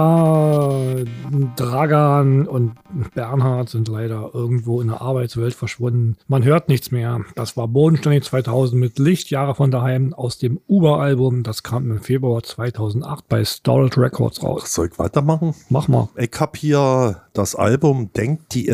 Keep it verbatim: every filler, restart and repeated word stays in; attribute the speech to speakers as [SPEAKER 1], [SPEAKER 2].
[SPEAKER 1] Äh, Dragan und Bernhard sind leider irgendwo in der Arbeitswelt verschwunden. Man hört nichts mehr. Das war Bodenständig zweitausend mit Lichtjahre von daheim aus dem Uber-Album. Das kam im Februar zweitausendacht bei Storage Records raus.
[SPEAKER 2] Soll ich weitermachen?
[SPEAKER 1] Mach mal.
[SPEAKER 2] Ich habe hier das Album Denkt die